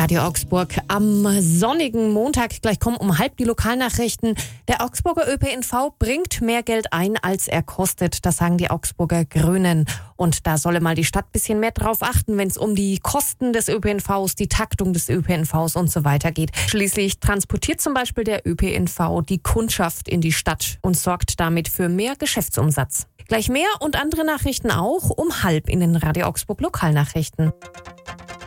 Radio Augsburg am sonnigen Montag. Gleich kommen um 12:30 die Lokalnachrichten. Der Augsburger ÖPNV bringt mehr Geld ein, als er kostet. Das sagen die Augsburger Grünen. Und da solle mal die Stadt ein bisschen mehr drauf achten, wenn es um die Kosten des ÖPNVs, die Taktung des ÖPNVs und so weiter geht. Schließlich transportiert zum Beispiel der ÖPNV die Kundschaft in die Stadt und sorgt damit für mehr Geschäftsumsatz. Gleich mehr und andere Nachrichten auch um 12:30 in den Radio Augsburg Lokalnachrichten.